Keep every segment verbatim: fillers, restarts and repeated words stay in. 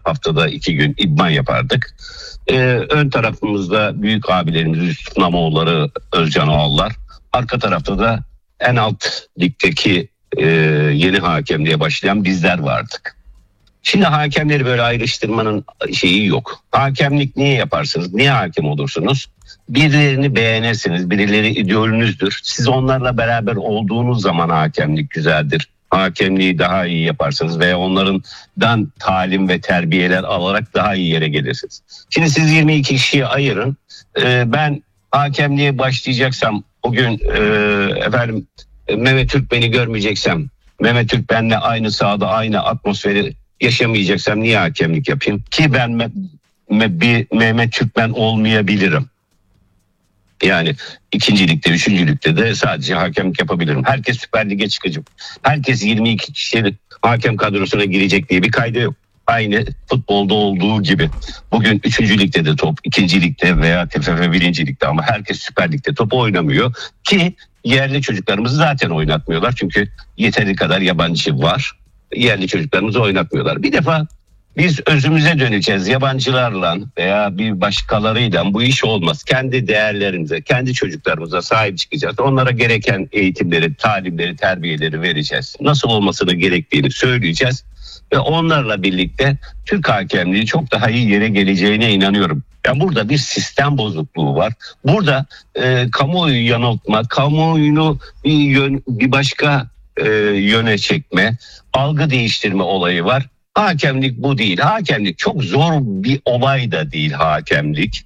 haftada iki gün idman yapardık. Ee, ön tarafımızda büyük abilerimiz Yusuf Namoğulları, Özcan Oğullar. Arka tarafta da en alt ligdeki e, yeni hakemliğe başlayan bizler vardık. Şimdi hakemleri böyle ayrıştırmanın şeyi yok. Hakemlik niye yaparsınız? Niye hakem olursunuz? Birilerini beğenirsiniz. Birileri idolünüzdür. Siz onlarla beraber olduğunuz zaman hakemlik güzeldir. Hakemliği daha iyi yaparsınız veya onlardan talim ve terbiyeler alarak daha iyi yere gelirsiniz. Şimdi siz yirmi iki kişiye ayırın. Ee, ben hakemliğe başlayacaksam o gün e, efendim Mehmet Türk beni görmeyeceksem, Mehmet Türk benimle aynı sahada aynı atmosferi yaşamayacaksam niye hakemlik yapayım? Ki ben me, me, bir Mehmet Türk ben olmayabilirim. Yani ikincilikte, üçüncülükte de sadece hakemlik yapabilirim. Herkes Süper Lig'e çıkacak. Herkes yirmi iki kişilik hakem kadrosuna girecek diye bir kaydı yok. Aynı futbolda olduğu gibi. Bugün üçüncü ligde de top, ikinci ligde veya T F F birinci ligde ama herkes Süper Lig'de top oynamıyor. Ki yerli çocuklarımızı zaten oynatmıyorlar. Çünkü yeteri kadar yabancı var. Yerli çocuklarımızı oynatmıyorlar. Bir defa biz özümüze döneceğiz. Yabancılarla veya bir başkalarıyla bu iş olmaz. Kendi değerlerimize, kendi çocuklarımıza sahip çıkacağız. Onlara gereken eğitimleri, talimleri, terbiyeleri vereceğiz. Nasıl olmasını gerektiğini söyleyeceğiz. Ve onlarla birlikte Türk hakemliği çok daha iyi yere geleceğine inanıyorum. Yani burada bir sistem bozukluğu var. Burada e, kamuoyu yanıltma, kamuoyunu bir, yön, bir başka e, yöne çekme, algı değiştirme olayı var. Hakemlik bu değil. Hakemlik çok zor bir olay da değil hakemlik.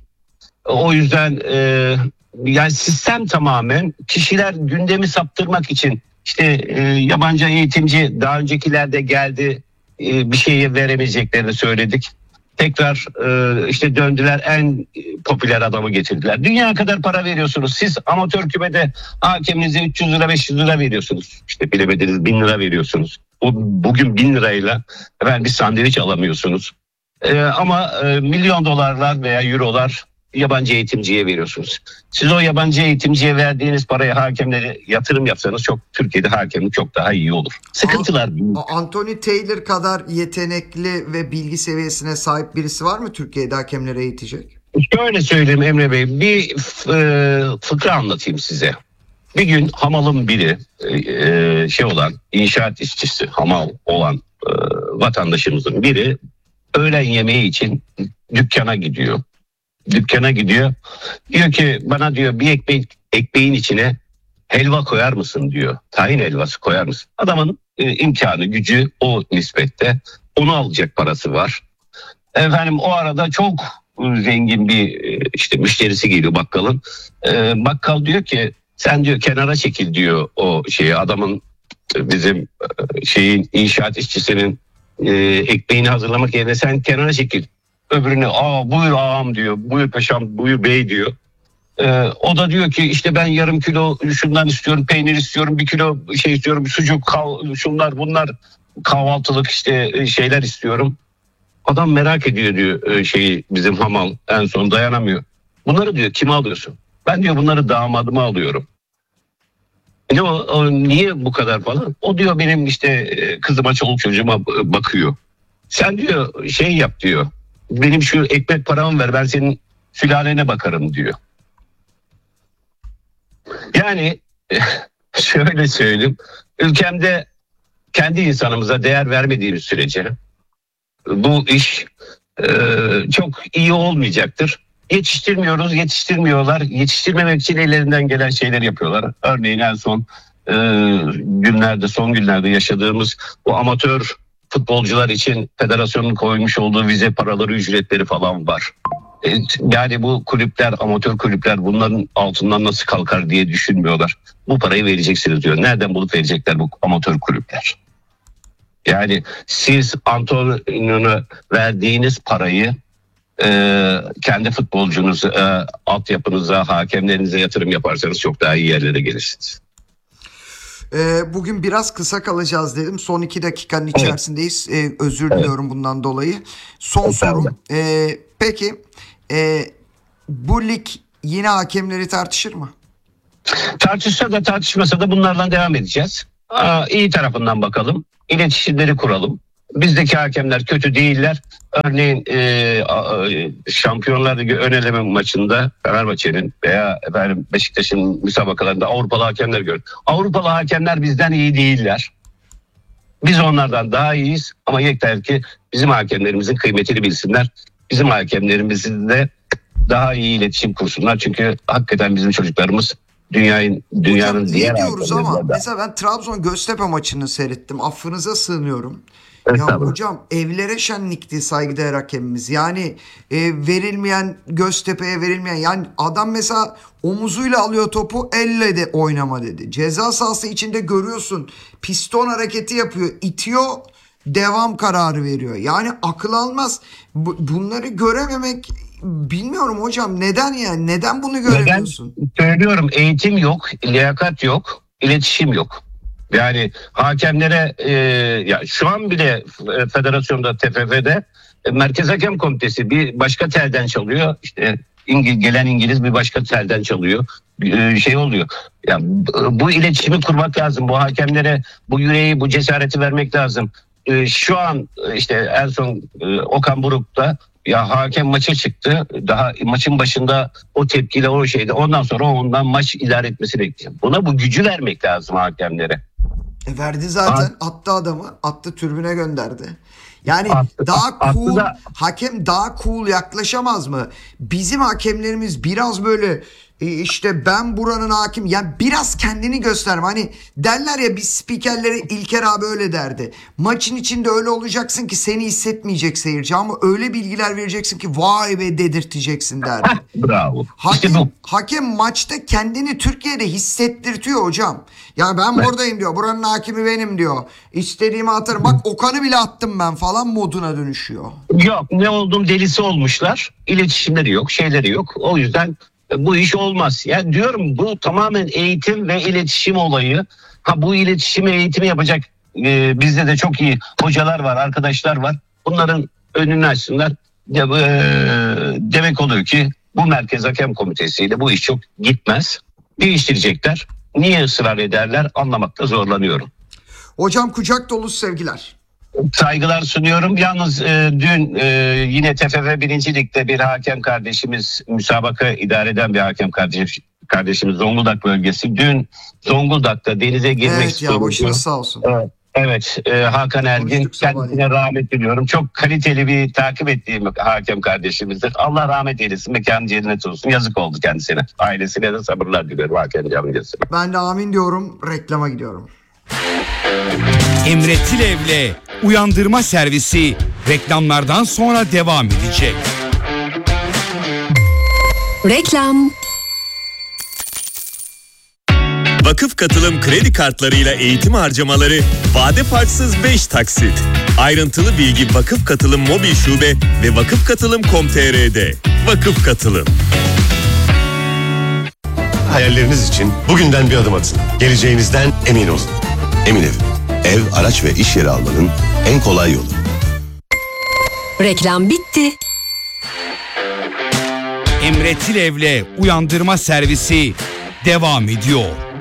O yüzden e, yani sistem tamamen kişiler gündemi saptırmak için işte e, yabancı eğitimci daha öncekilerde geldi e, bir şeye veremeyeceklerini söyledik. Tekrar e, işte döndüler en popüler adamı getirdiler. Dünya kadar para veriyorsunuz. Siz amatör kümede hakeminize üç yüz lira beş yüz lira veriyorsunuz. İşte bilemediniz bin lira veriyorsunuz. Bugün bin lirayla efendim bir sandviç alamıyorsunuz. Ee, ama e, milyon dolarlar veya eurolar yabancı eğitimciye veriyorsunuz. Siz o yabancı eğitimciye verdiğiniz paraya hakemlere yatırım yapsanız çok Türkiye'de hakemlik çok daha iyi olur. Sıkıntılar büyük. Anthony Taylor kadar yetenekli ve bilgi seviyesine sahip birisi var mı Türkiye'de hakemleri eğitecek? Şöyle söyleyeyim Emre Bey, bir e, fıkra anlatayım size. Bir gün hamalın biri e, şey olan inşaat işçisi hamal olan e, vatandaşımızın biri öğlen yemeği için dükkana gidiyor. Dükkana gidiyor. Diyor ki bana diyor bir ekmek ekmeğin içine helva koyar mısın diyor. Tahin helvası koyar mısın? Adamın e, imkanı gücü o nispette. Onu alacak parası var. Efendim o arada çok zengin bir işte müşterisi geliyor bakkalın. E, bakkal diyor ki sen diyor kenara çekil diyor o şeyi adamın bizim şeyin inşaat işçisinin e, ekmeğini hazırlamak yerine sen kenara çekil. Öbürüne aa buyur ağam diyor, buyur paşam, buyur bey diyor. E, o da diyor ki işte ben yarım kilo şundan istiyorum, peynir istiyorum, bir kilo şey istiyorum, sucuk, kav, şunlar bunlar kahvaltılık işte şeyler istiyorum. Adam merak ediyor diyor şeyi bizim hamal en son dayanamıyor. Bunları diyor kime alıyorsun? Ben diyor bunları damadıma alıyorum. Ne o, o niye bu kadar falan? O diyor benim işte kızıma çoluk çocuğuma bakıyor. Sen diyor şey yap diyor. Benim şu ekmek paramı ver ben senin sülalene bakarım diyor. Yani şöyle söyleyeyim. Ülkemde kendi insanımıza değer vermediğimiz sürece bu iş e, çok iyi olmayacaktır. Yetiştirmiyoruz, yetiştirmiyorlar. Yetiştirmemek için ellerinden gelen şeyler yapıyorlar. Örneğin en son e, günlerde, son günlerde yaşadığımız bu amatör futbolcular için federasyonun koymuş olduğu vize paraları, ücretleri falan var. E, yani bu kulüpler, amatör kulüpler bunların altından nasıl kalkar diye düşünmüyorlar. Bu parayı vereceksiniz diyor. Nereden bulup verecekler bu amatör kulüpler? Yani siz Antonio'na verdiğiniz parayı e, kendi futbolcunuza, e, altyapınıza, hakemlerinize yatırım yaparsanız çok daha iyi yerlere gelirsiniz. E, bugün biraz kısa kalacağız dedim. Son iki dakikanın içerisindeyiz. E, özür evet. diliyorum bundan dolayı. Son evet, sorum. E, peki e, bu lig yine hakemleri tartışır mı? Tartışsa da tartışmasa da bunlardan devam edeceğiz. Aa, iyi tarafından bakalım. İletişimleri kuralım. bizdeki hakemler kötü değiller. Örneğin e, a, Şampiyonlar Ligi ön eleme maçında Fenerbahçe'nin veya efendim Beşiktaş'ın müsabakalarında Avrupalı hakemler gördük. Avrupalı hakemler bizden iyi değiller. Biz onlardan daha iyiyiz ama yeter ki bizim hakemlerimizin kıymetini bilsinler. Bizim hakemlerimizin de daha iyi iletişim kursunlar. Çünkü hakikaten bizim çocuklarımız dünyanın dünyanın Hocam, diğer iyi diyoruz ama hakemlerinden- mesela ben Trabzon Göztepe maçını seyrettim. Affınıza sığınıyorum. Ya Estağfurullah. hocam, evlere şenlikti saygıdeğer hakemimiz. Yani e, verilmeyen, Göztepe'ye verilmeyen, yani adam mesela omuzuyla alıyor topu, elle de oynama dedi. Ceza sahası içinde görüyorsun, piston hareketi yapıyor, itiyor, devam kararı veriyor. Yani akıl almaz. Bu- bunları görememek, bilmiyorum hocam, neden yani? Neden bunu Neden? göremiyorsun? Söylüyorum, eğitim yok, liyakat yok, iletişim yok. Yani hakemlere e, ya şu an bile e, federasyonda, T F F'de e, Merkez Hakem Komitesi bir başka telden çalıyor. İşte İngiliz, gelen İngiliz bir başka telden çalıyor. E, şey oluyor. Ya bu, bu iletişimi kurmak lazım. Bu hakemlere bu yüreği, bu cesareti vermek lazım. E, şu an e, işte en son e, Okan Buruk da ya hakem maça çıktı. Daha maçın başında o tepkiyle, o şeyde. Ondan sonra ondan maç idare etmesi bekliyor. Buna bu gücü vermek lazım hakemlere. E verdi zaten. Attı adamı. Attı, tribüne gönderdi. Yani Attı- daha attı cool da- hakem daha cool yaklaşamaz mı? Bizim hakemlerimiz biraz böyle e, işte ben buranın hakim, yani biraz kendini gösterme. Hani derler ya, biz spikerlere, İlker abi öyle derdi. Maçın içinde öyle olacaksın ki seni hissetmeyecek seyirci, ama öyle bilgiler vereceksin ki vay be dedirteceksin derdi. Bravo. Hakem, İşte bu. hakem maçta kendini Türkiye'de hissettirtiyor hocam. Ya ben Evet. buradayım diyor. Buranın hakimi benim diyor. İstediğimi atarım. Bak Okan'ı bile attım ben falan moduna dönüşüyor. Yok, ne olduğum delisi olmuşlar. İletişimleri yok, şeyleri yok. O yüzden bu iş olmaz. Yani diyorum, bu tamamen eğitim ve iletişim olayı. Ha, bu iletişimi, eğitimi yapacak e, bizde de çok iyi hocalar var, arkadaşlar var. Bunların önünü açsınlar. De, e, demek oluyor ki bu Merkez Hakem Komitesi'yle bu iş çok gitmez. Değiştirecekler. Niye ısrar ederler, anlamakta zorlanıyorum. Hocam, kucak dolusu sevgiler. Saygılar sunuyorum. Yalnız e, dün e, yine T F F birinci Lig'de bir hakem kardeşimiz, müsabaka idare eden bir hakem kardeş, kardeşimiz Zonguldak bölgesi. Dün Zonguldak'ta denize girmek Evet ya, istiyordu. başınız sağ olsun. Evet, evet e, Hakan Ergin, Konuştuk sabahleyin. kendisine rahmet diliyorum. Çok kaliteli bir takip ettiğim hakem kardeşimizdir. Allah rahmet eylesin, mekanı cennet olsun. Yazık oldu kendisine. Ailesine de sabırlar diliyorum hakem camiasına. Ben de amin diyorum. Reklama gidiyorum. Emre Tilev'le Uyandırma Servisi reklamlardan sonra devam edecek. Reklam. Vakıf Katılım kredi kartlarıyla eğitim harcamaları vade farksız beş taksit. Ayrıntılı bilgi Vakıf Katılım mobil şube ve vakıf katılım nokta com nokta tr'de. Vakıf Katılım. Hayalleriniz için bugünden bir adım atın. Geleceğinizden emin olun. Emin Ev. Ev, araç ve iş yeri almanın en kolay yolu. Reklam bitti. Emre Tilev'le Uyandırma Servisi devam ediyor.